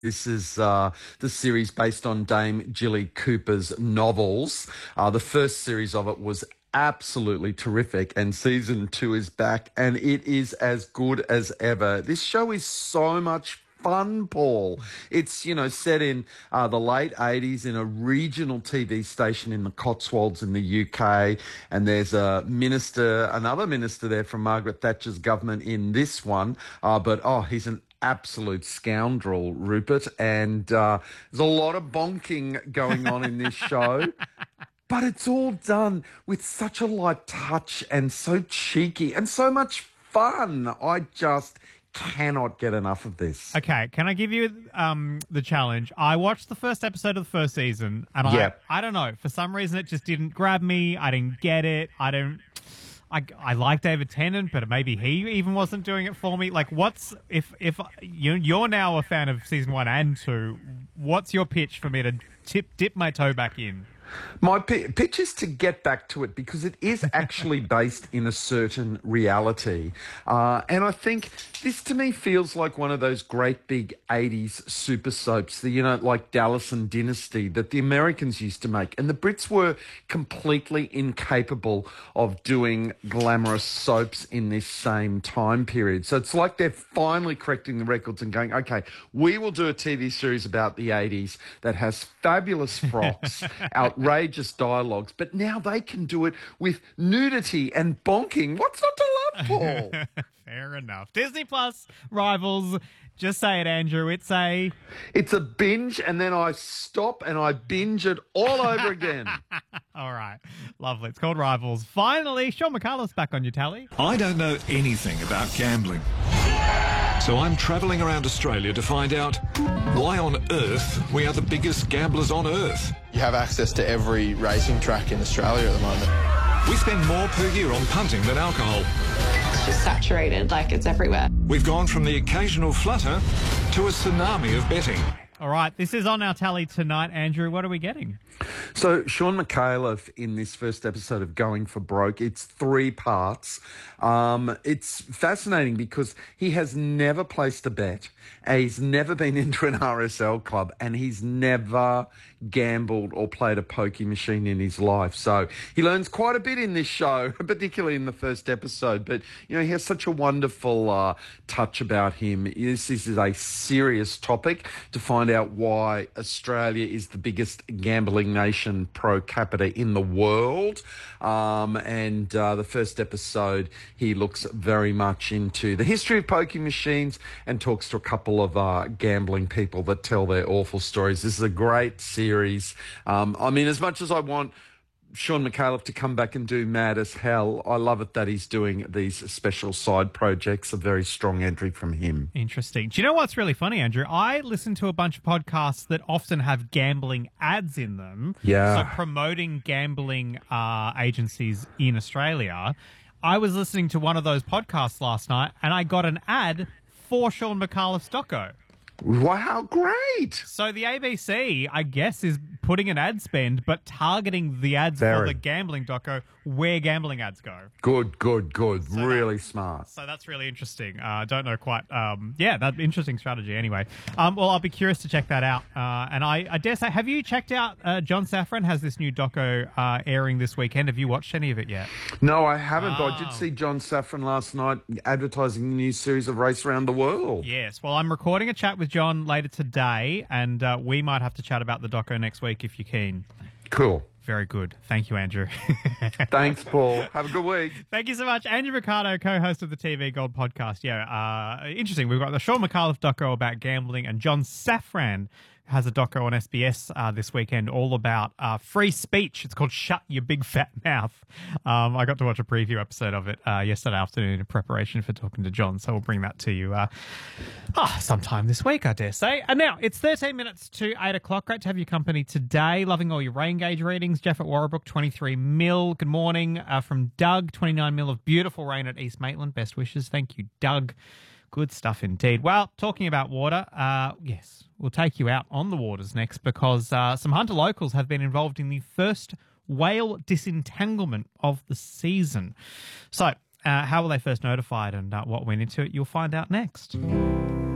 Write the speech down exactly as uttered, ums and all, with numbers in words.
This is uh, the series based on Dame Jilly Cooper's novels. Uh, the first series of it was absolutely terrific, and season two is back, and it is as good as ever. This show is so much fun, Paul. It's, you know, set in uh, the late eighties in a regional T V station in the Cotswolds in the U K. And there's a minister, another minister there from Margaret Thatcher's government in this one. Uh, but, oh, he's an absolute scoundrel, Rupert. And uh, there's a lot of bonking going on in this show. But it's all done with such a light touch and so cheeky and so much fun. I just cannot get enough of this. Okay, can I give you um, the challenge? I watched the first episode of the first season, and Yep. I, I don't know, for some reason it just didn't grab me. I didn't get it. I don't. I, I like David Tennant, but maybe he even wasn't doing it for me. Like, what's if if you you're now a fan of season one and two? What's your pitch for me to tip dip my toe back in? My p- pitch is to get back to it because it is actually based in a certain reality. Uh, and I think this to me feels like one of those great big eighties super soaps, the, you know, like Dallas and Dynasty that the Americans used to make. And the Brits were completely incapable of doing glamorous soaps in this same time period. So it's like they're finally correcting the records and going, okay, we will do a T V series about the eighties that has fabulous frocks, outrageous dialogues, but now they can do it with nudity and bonking. What's not to love, Paul? Fair enough. Disney Plus Rivals. Just say it, Andrew. It's a... It's a binge, and then I stop and I binge it all over again. All right. Lovely. It's called Rivals. Finally, Sean McAuliffe's back on your tally. I don't know anything about gambling. So I'm travelling around Australia to find out why on earth we are the biggest gamblers on earth. You have access to every racing track in Australia at the moment. We spend more per year on punting than alcohol. It's just saturated, like it's everywhere. We've gone from the occasional flutter to a tsunami of betting. All right. This is on our tally tonight, Andrew. What are we getting? So Sean McAuliffe in this first episode of Going for Broke, it's three parts. Um, it's fascinating because he has never placed a bet. He's never been into an R S L club, and he's never gambled or played a pokie machine in his life. So he learns quite a bit in this show, particularly in the first episode. But, you know, he has such a wonderful uh, touch about him. This, this is a serious topic to find out why Australia is the biggest gambling nation pro capita in the world. Um, and uh, the first episode, he looks very much into the history of pokie machines and talks to a couple of uh, gambling people that tell their awful stories. This is a great series. Um, I mean, as much as I want Sean McAuliffe to come back and do Mad as Hell, I love it that he's doing these special side projects. A very strong entry from him. Interesting. Do you know what's really funny, Andrew? I listen to a bunch of podcasts that often have gambling ads in them. Yeah. So promoting gambling uh, agencies in Australia. I was listening to one of those podcasts last night, and I got an ad for Sean McAuliffe's doco. Wow, great. So the A B C, I guess, is putting an ad spend, but targeting the ads for Very. the gambling doco where gambling ads go. Good, good, good. So really that- smart. So that's really interesting. I uh, don't know quite. Um, yeah, that's interesting strategy anyway. Um, well, I'll be curious to check that out. Uh, and I, I dare say, have you checked out uh, John Safran has this new doco uh, airing this weekend? Have you watched any of it yet? No, I haven't, but I did Oh. see John Safran last night advertising the new series of Race Around the World. Yes. Well, I'm recording a chat with John later today, and uh, we might have to chat about the doco next week if you're keen. Cool. Very good. Thank you, Andrew. Thanks, Paul. Have a good week. Thank you so much. Andrew Ricardo, co-host of the T V Gold podcast. Yeah, uh, interesting. We've got the Sean McAuliffe doco about gambling, and John Safran has a doco on S B S uh, this weekend all about uh, free speech. It's called Shut Your Big Fat Mouth. Um, I got to watch a preview episode of it uh, yesterday afternoon in preparation for talking to John, so we'll bring that to you uh, oh, sometime this week, I dare say. And now, it's thirteen minutes to eight o'clock. Great to have your company today. Loving all your rain gauge readings. Jeff at Warrabrook, twenty-three mil. Good morning uh, from Doug, twenty-nine mil of beautiful rain at East Maitland. Best wishes. Thank you, Doug. Good stuff indeed. Well, talking about water, uh, yes, we'll take you out on the waters next because uh, some hunter locals have been involved in the first whale disentanglement of the season. So, uh, how were they first notified and uh, what went into it? You'll find out next.